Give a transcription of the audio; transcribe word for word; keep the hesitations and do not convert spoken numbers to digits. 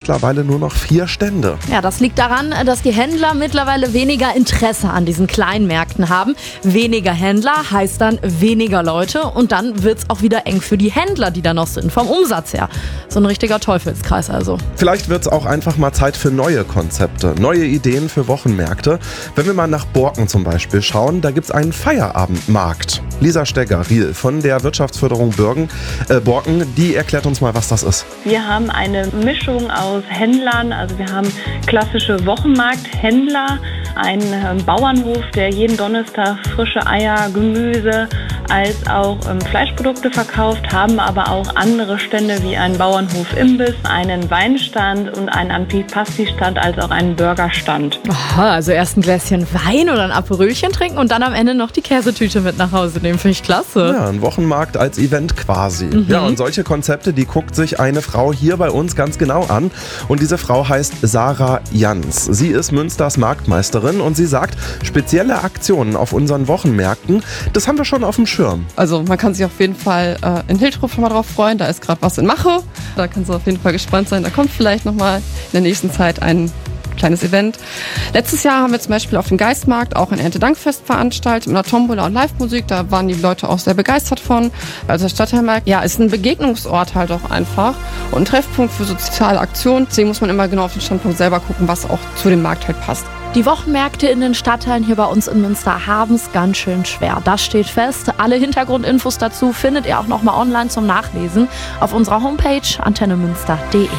mittlerweile nur noch vier Stände. Ja, das liegt daran, dass die Händler mittlerweile weniger Interesse an diesen kleinen Märkten haben. Weniger Händler heißt dann weniger Leute und dann wird es auch wieder eng für die Händler, die da noch sind, vom Umsatz her. So ein richtiger Teufelskreis also. Vielleicht wird es auch einfach mal Zeit für neue Konzepte, neue Ideen für Wochenmärkte. Wenn wir mal nach Borken zum Beispiel schauen, da gibt es einen Feierabendmarkt. Lisa Stegger-Riel von der Wirtschaftsförderung Bürgen, äh, Borken, die erklärt uns mal, was das ist. Wir haben eine Mischung aus Händlern, also wir haben klassische Wochenmarkthändler, einen Bauernhof, der jeden Donnerstag frische Eier, Gemüse als auch ähm, Fleischprodukte verkauft, haben aber auch andere Stände wie einen Bauernhof Imbiss, einen Weinstand und einen Antipasti-Stand als auch einen Burgerstand. Aha, also erst ein Gläschen Wein oder ein Aperölchen trinken und dann am Ende noch die Käsetüte mit nach Hause nehmen. Finde ich klasse. Ja, ein Wochenmarkt als Event quasi. Mhm. Ja, und solche Konzepte, die guckt sich eine Frau hier bei uns ganz genau an. Und diese Frau heißt Sarah Jans. Sie ist Münsters Marktmeisterin und sie sagt, spezielle Aktionen auf unseren Wochenmärkten, das haben wir schon auf dem Schirm. Also man kann sich auf jeden Fall äh, in Hiltruf schon mal drauf freuen. Da ist gerade was in Mache. Da kannst du auf jeden Fall gespannt sein. Da kommt vielleicht nochmal in der nächsten Zeit ein kleines Event. Letztes Jahr haben wir zum Beispiel auf dem Geistmarkt auch ein Erntedankfest veranstaltet mit einer Tombola und Live-Musik. Da waren die Leute auch sehr begeistert von. Also der Stadtteilmarkt, ja, ist ein Begegnungsort halt auch einfach und ein Treffpunkt für soziale Aktionen. Deswegen muss man immer genau auf den Standpunkt selber gucken, was auch zu dem Markt halt passt. Die Wochenmärkte in den Stadtteilen hier bei uns in Münster haben es ganz schön schwer. Das steht fest. Alle Hintergrundinfos dazu findet ihr auch nochmal online zum Nachlesen auf unserer Homepage antenne münster punkt de.